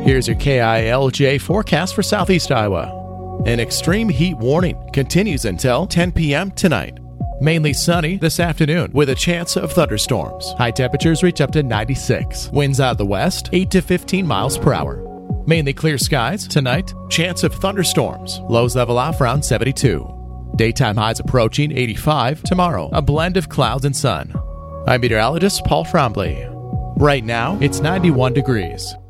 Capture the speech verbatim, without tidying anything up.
Here's your K I L J forecast for Southeast Iowa. An extreme heat warning continues until ten p.m. tonight. Mainly sunny this afternoon with a chance of thunderstorms. High temperatures reach up to ninety-six. Winds out of the west, eight to fifteen miles per hour. Mainly clear skies tonight. Chance of thunderstorms. Lows level off around seventy-two. Daytime highs approaching eighty-five tomorrow. A blend of clouds and sun. I'm meteorologist Paul Frombley. Right now, it's ninety-one degrees.